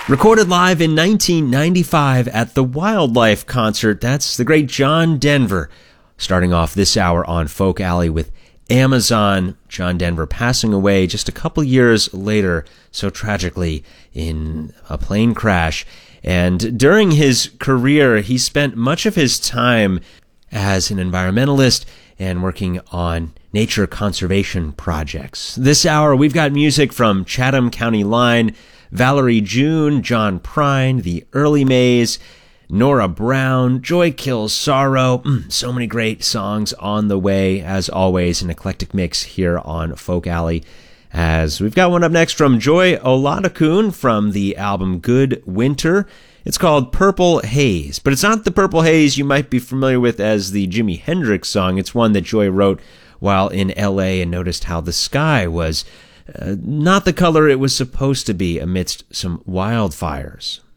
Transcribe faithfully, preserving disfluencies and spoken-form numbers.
Recorded live in nineteen ninety-five at the Wildlife Concert, that's the great John Denver. Starting off this hour on Folk Alley with Amazon. John Denver passing away just a couple years later, so tragically, in a plane crash. And during his career, he spent much of his time as an environmentalist and working on nature conservation projects. This hour, we've got music from Chatham County Line, Valerie June, John Prine, The Early Mays, Nora Brown, Joy Kills Sorrow. Mm, so many great songs on the way. As always, an eclectic mix here on Folk Alley. As we've got one up next from Joy Oladokun from the album Good Winter. It's called Purple Haze, but it's not the Purple Haze you might be familiar with as the Jimi Hendrix song. It's one that Joy wrote while in L A and noticed how the sky was Uh, not the color it was supposed to be amidst some wildfires.